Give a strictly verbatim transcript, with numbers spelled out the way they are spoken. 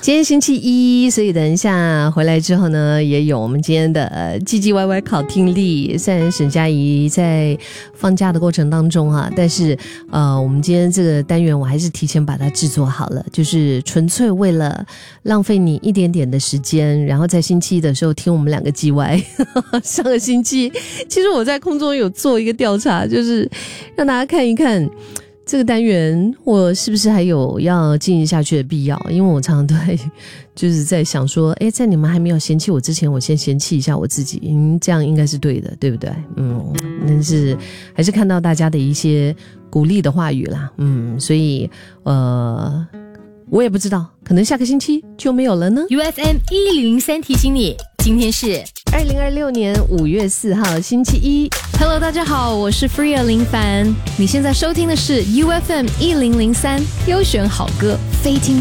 今天星期一，所以等一下回来之后呢，也有我们今天的呃唧唧歪歪考听力。虽然沈佳宜在放假的过程当中哈、啊，但是呃，我们今天这个单元我还是提前把它制作好了，就是纯粹为了浪费你一点点的时间，然后在星期一的时候听我们两个唧歪。上个星期，其实我在空中有做一个调查，就是让大家看一看。这个单元我是不是还有要经营下去的必要？因为我常常都会就是在想说，诶，在你们还没有嫌弃我之前，我先嫌弃一下我自己，嗯，这样应该是对的，对不对？嗯，但是还是看到大家的一些鼓励的话语啦，嗯，所以呃，我也不知道，可能下个星期就没有了呢。 U F M 一零零三提醒你，今天是二零二六年五月四号星期一。 Hello， 大家好，我是 Freya 林凡。你现在收听的是 U F M 一零零三优选好歌，非听